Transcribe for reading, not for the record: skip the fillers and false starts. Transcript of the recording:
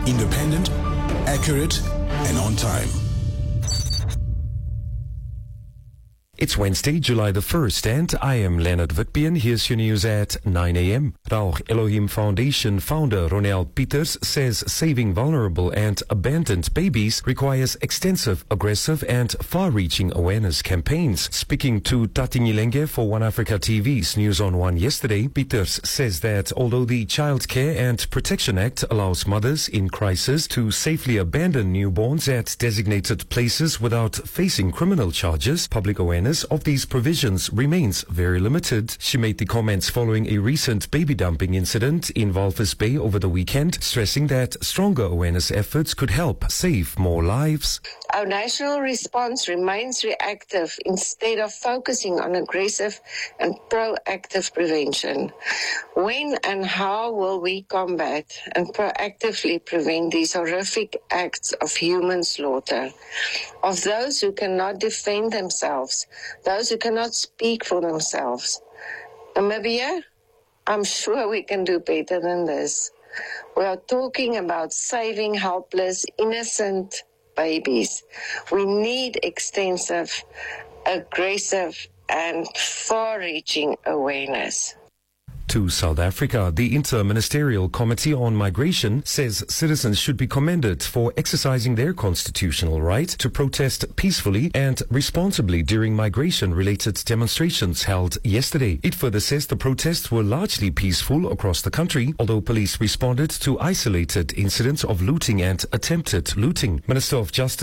Independent, accurate, and on time. It's Wednesday, July the 1st, and I am Leonard Witbeen. Here's your news at 9 a.m. Rauch Elohim Foundation founder Ronel Peters says saving vulnerable and abandoned babies requires extensive, aggressive, and far-reaching awareness campaigns. Speaking to Tati Nyilenge for One Africa TV's News on One yesterday, Peters says that although the Child Care and Protection Act allows mothers in crisis to safely abandon newborns at designated places without facing criminal charges, public awareness of these provisions remains very limited. She made the comments following a recent baby dumping incident in Walvis Bay over the weekend, stressing that stronger awareness efforts could help save more lives. Our national response remains reactive instead of focusing on aggressive and proactive prevention. When and how will we combat and proactively prevent these horrific acts of human slaughter, of those who cannot defend themselves, those who cannot speak for themselves? Namibia, I'm sure we can do better than this. We are talking about saving helpless, innocent babies. We need extensive, aggressive, and far-reaching awareness. To South Africa, the Inter-Ministerial Committee on Migration says citizens should be commended for exercising their constitutional right to protest peacefully and responsibly during migration-related demonstrations held yesterday. It further says the protests were largely peaceful across the country, although police responded to isolated incidents of looting and attempted looting. Minister of Justice